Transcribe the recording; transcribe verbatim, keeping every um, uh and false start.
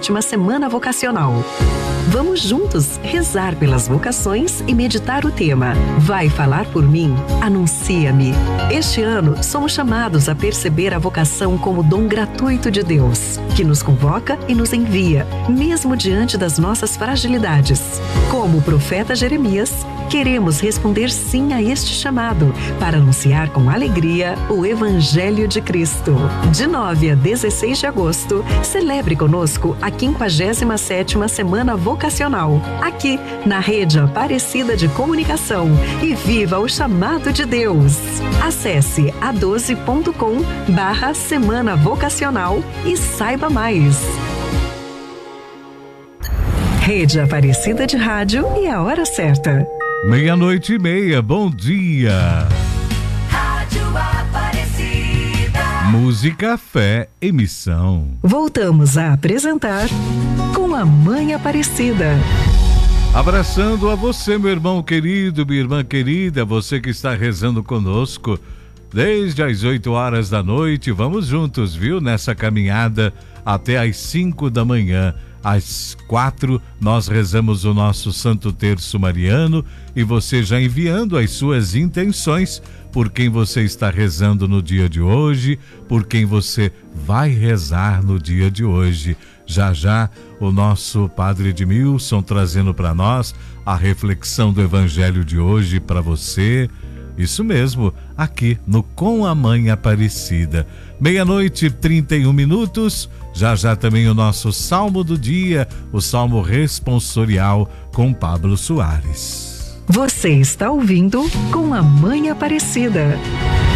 sétima Semana Vocacional. Vamos juntos rezar pelas vocações e meditar o tema Vai falar por mim? Anuncia-me. Este ano, somos chamados a perceber a vocação como dom gratuito de Deus, que nos convoca e nos envia, mesmo diante das nossas fragilidades. Como o profeta Jeremias, queremos responder sim a este chamado para anunciar com alegria o Evangelho de Cristo. De nove a dezesseis de agosto, celebre conosco a quinquagésima sétima Semana Vocacional, aqui na Rede Aparecida de Comunicação, e viva o chamado de Deus. Acesse a doze ponto com barra Semana Vocacional e saiba mais. Rede Aparecida de Rádio e a hora certa. Meia-noite e meia, bom dia. Rádio Aparecida. Música, fé e missão. Voltamos a apresentar Com a Mãe Aparecida. Abraçando a você, meu irmão querido, minha irmã querida, você que está rezando conosco desde as oito horas da noite. Vamos juntos, viu? Nessa caminhada até às cinco da manhã. Às quatro, nós rezamos o nosso Santo Terço Mariano e você já enviando as suas intenções por quem você está rezando no dia de hoje, por quem você vai rezar no dia de hoje. Já já, o nosso Padre Edmilson trazendo para nós a reflexão do Evangelho de hoje para você. Isso mesmo, aqui no Com a Mãe Aparecida. Meia-noite, trinta e um minutos. Já já também o nosso Salmo do Dia, o Salmo Responsorial com Pablo Soares. Você está ouvindo Com a Mãe Aparecida.